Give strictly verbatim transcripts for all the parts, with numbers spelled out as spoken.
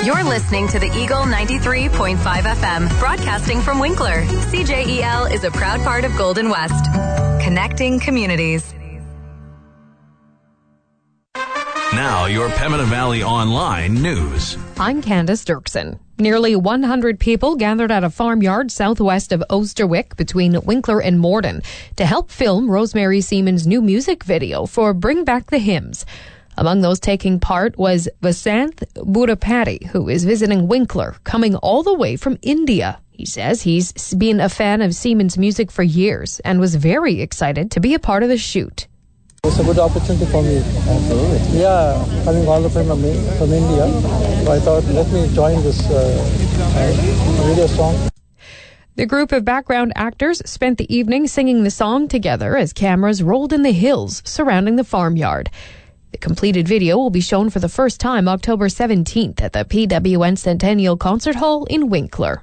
You're listening to the Eagle ninety-three point five F M, broadcasting from Winkler. C J E L is a proud part of Golden West, connecting communities. Now, your Pembina Valley Online news. I'm Candace Dirksen. Nearly one hundred people gathered at a farmyard southwest of Osterwick between Winkler and Morden to help film Rosemary Seaman's new music video for Bring Back the Hymns. Among those taking part was Vasanth Budapati, who is visiting Winkler, coming all the way from India. He says he's been a fan of Seaman's music for years and was very excited to be a part of the shoot. It's a good opportunity for me. Absolutely. Yeah, coming all the way from, from India. So I thought, let me join this uh, video song. The group of background actors spent the evening singing the song together as cameras rolled in the hills surrounding the farmyard. The completed video will be shown for the first time October seventeenth at the P W N Centennial Concert Hall in Winkler.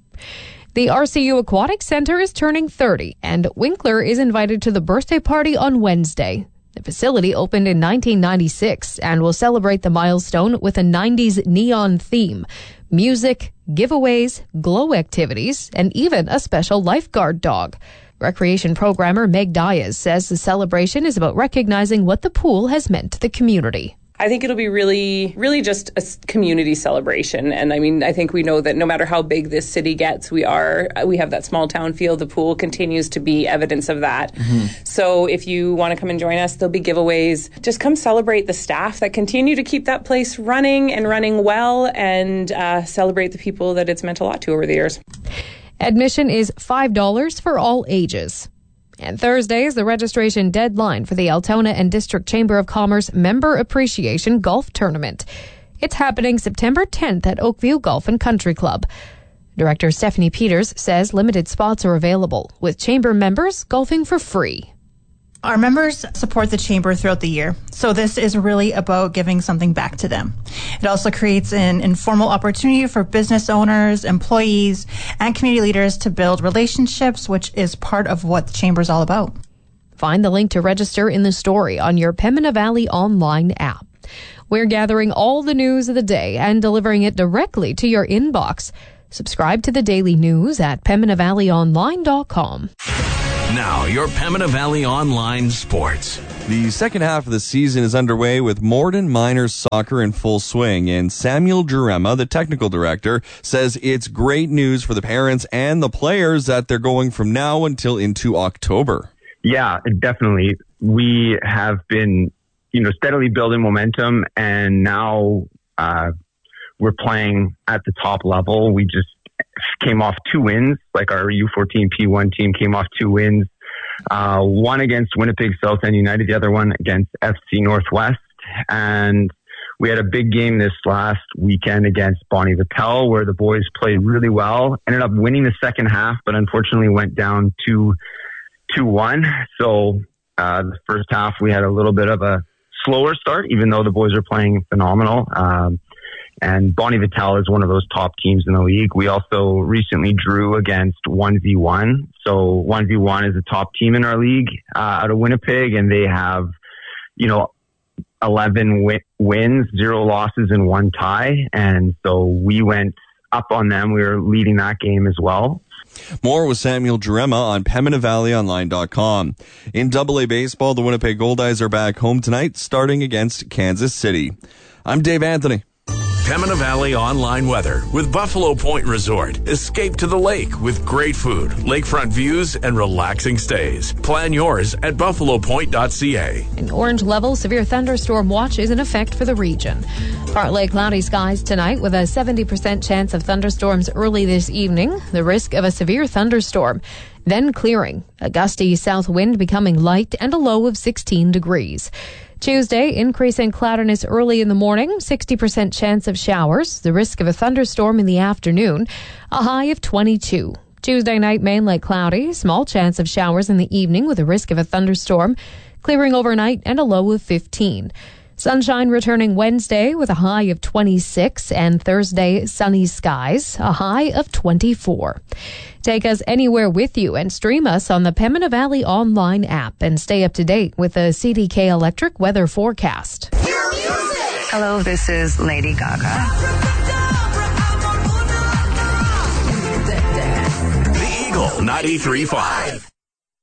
The R C U Aquatic Center is turning thirty, and Winkler is invited to the birthday party on Wednesday. The facility opened in nineteen ninety-six and will celebrate the milestone with a nineties neon theme, music, giveaways, glow activities, and even a special lifeguard dog. Recreation programmer Meg Diaz says the celebration is about recognizing what the pool has meant to the community. I think it'll be really, really just a community celebration. And I mean, I think we know that no matter how big this city gets, we are, we have that small town feel. The pool continues to be evidence of that. Mm-hmm. So if you want to come and join us, there'll be giveaways. Just come celebrate the staff that continue to keep that place running and running well, and uh, celebrate the people that it's meant a lot to over the years. Admission is five dollars for all ages. And Thursday is the registration deadline for the Altona and District Chamber of Commerce Member Appreciation Golf Tournament. It's happening September tenth at Oakview Golf and Country Club. Director Stephanie Peters says limited spots are available, with chamber members golfing for free. Our members support the chamber throughout the year, so this is really about giving something back to them. It also creates an informal opportunity for business owners, employees, and community leaders to build relationships, which is part of what the chamber is all about. Find the link to register in the story on your Pembina Valley Online app. We're gathering all the news of the day and delivering it directly to your inbox. Subscribe to the daily news at pembina valley online dot com. Now, your Pembina Valley Online Sports. The second half of the season is underway with Morden Miners soccer in full swing, and Samuel Jurema, the technical director, says it's great news for the parents and the players that they're going from now until into October. Yeah, definitely. We have been, you know, steadily building momentum, and now uh, we're playing at the top level. We just came off two wins, like our U fourteen P one team came off two wins. Uh, one against Winnipeg South End United, the other one against F C Northwest. And we had a big game this last weekend against Bonnie Vittel, where the boys played really well. Ended up winning the second half, but unfortunately went down to two one. So uh, the first half, we had a little bit of a slower start, even though the boys are playing phenomenal. Um, And Bonnie Vittel is one of those top teams in the league. We also recently drew against one v one. So one v one is a top team in our league uh, out of Winnipeg, and they have, you know, eleven wi- wins, zero losses, and one tie. And so we went up on them. We were leading that game as well. More with Samuel Jurema on pembina valley online dot com. In double A baseball, the Winnipeg Goldeyes are back home tonight, starting against Kansas City. I'm Dave Anthony. Pembina Valley Online weather with Buffalo Point Resort. Escape to the lake with great food, lakefront views, and relaxing stays. Plan yours at buffalo point dot c a. An orange level severe thunderstorm watch is in effect for the region. Partly cloudy skies tonight with a seventy percent chance of thunderstorms early this evening. The risk of a severe thunderstorm. Then clearing. A gusty south wind becoming light and a low of sixteen degrees. Tuesday, increasing cloudiness early in the morning, sixty percent chance of showers, the risk of a thunderstorm in the afternoon, a high of twenty-two. Tuesday night, mainly cloudy, small chance of showers in the evening with a risk of a thunderstorm, clearing overnight and a low of fifteen. Sunshine returning Wednesday with a high of twenty-six, and Thursday, sunny skies, a high of twenty-four. Take us anywhere with you and stream us on the Pembina Valley Online app and stay up to date with the C D K Electric weather forecast. Your music! Hello, this is Lady Gaga. The Eagle ninety-three point five.